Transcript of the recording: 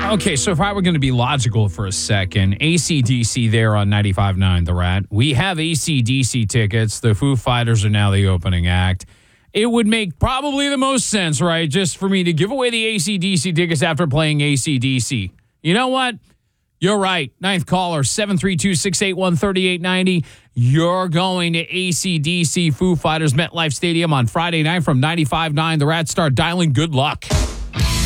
Okay, so if I were going to be logical for a second, AC/DC there on 95.9 The Rat. We have AC/DC tickets. The Foo Fighters are now the opening act. It would make probably the most sense, right, just for me to give away the AC/DC tickets after playing AC/DC. You know what? You're right. Ninth caller, 732-681-3890. You're going to AC/DC Foo Fighters MetLife Stadium on Friday night from 95.9 The Rat. Start dialing. Good luck.